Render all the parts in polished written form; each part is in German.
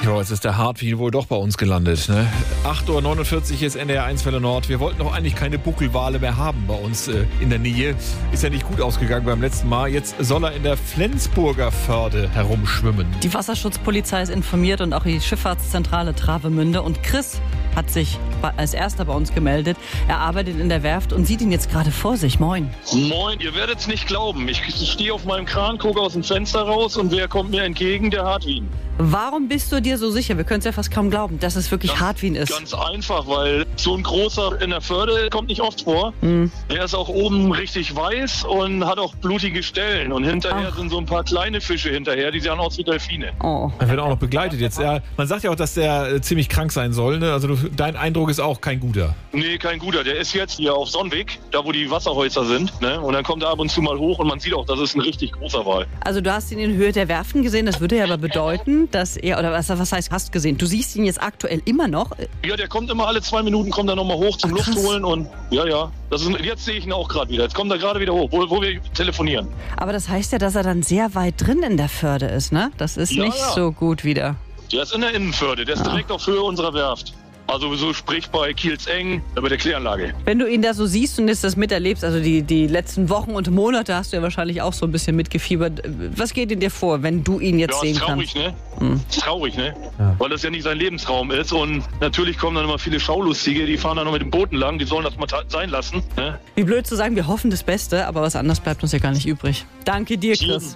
So, jetzt ist der Hartwig wohl doch bei uns gelandet. Ne? 8.49 Uhr ist NDR 1 Welle Nord. Wir wollten doch eigentlich keine Buckelwale mehr haben bei uns in der Nähe. Ist ja nicht gut ausgegangen beim letzten Mal. Jetzt soll er in der Flensburger Förde herumschwimmen. Die Wasserschutzpolizei ist informiert und auch die Schifffahrtszentrale Travemünde. Und Chris hat sich als erster bei uns gemeldet. Er arbeitet in der Werft und sieht ihn jetzt gerade vor sich. Moin. Moin, ihr werdet es nicht glauben. Ich stehe auf meinem Kran, gucke aus dem Fenster raus und wer kommt mir entgegen? Der Hartwig. Warum bist du dir so sicher? Wir können es ja fast kaum glauben, dass es wirklich Hartwig ist. Ganz einfach, weil so ein großer in der Förde kommt nicht oft vor. Der ist auch oben richtig weiß und hat auch blutige Stellen. Und hinterher sind so ein paar kleine Fische hinterher, die sehen aus wie Delfine. Oh. Er wird auch noch begleitet jetzt. Ja, man sagt ja auch, dass der ziemlich krank sein soll. Ne? Also dein Eindruck ist auch kein guter. Nee, kein guter. Der ist jetzt hier auf Sonnweg, da wo die Wasserhäuser sind. Ne? Und dann kommt er ab und zu mal hoch und man sieht auch, das ist ein richtig großer Wal. Also du hast ihn in Höhe der Werften gesehen. Das würde ja aber bedeuten, dass er, oder was heißt hast gesehen? Du siehst ihn jetzt aktuell immer noch? Ja, der kommt immer alle 2 Minuten, kommt er nochmal hoch zum Luft holen und ja. Jetzt sehe ich ihn auch gerade wieder. Jetzt kommt er gerade wieder hoch, wo wir telefonieren. Aber das heißt ja, dass er dann sehr weit drin in der Förde ist, ne? Das ist nicht so gut wieder. Der ist in der Innenförde, der ist direkt auf Höhe unserer Werft. Also so sprich bei Kielzeng, bei der Kläranlage. Wenn du ihn da so siehst und das miterlebst, also die letzten Wochen und Monate hast du ja wahrscheinlich auch so ein bisschen mitgefiebert. Was geht in dir vor, wenn du ihn jetzt sehen kannst? Ne? Traurig, ne? Ja. Weil das ja nicht sein Lebensraum ist. Und natürlich kommen dann immer viele Schaulustige, die fahren dann noch mit den Booten lang, die sollen das mal sein lassen. Ne? Wie blöd zu sagen, wir hoffen das Beste, aber was anderes bleibt uns ja gar nicht übrig. Danke dir, Chris.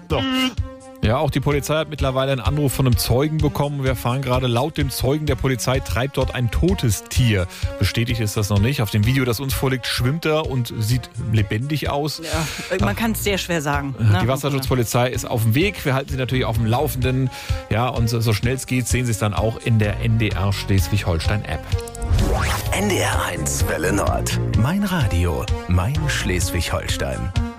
Ja, auch die Polizei hat mittlerweile einen Anruf von einem Zeugen bekommen. Wir erfahren gerade, laut dem Zeugen der Polizei treibt dort ein totes Tier. Bestätigt ist das noch nicht. Auf dem Video, das uns vorliegt, schwimmt er und sieht lebendig aus. Ja, man kann es sehr schwer sagen. Die Wasserschutzpolizei ist auf dem Weg. Wir halten sie natürlich auf dem Laufenden. Ja, und so schnell es geht, sehen Sie es dann auch in der NDR Schleswig-Holstein-App. NDR 1 Welle Nord. Mein Radio, mein Schleswig-Holstein.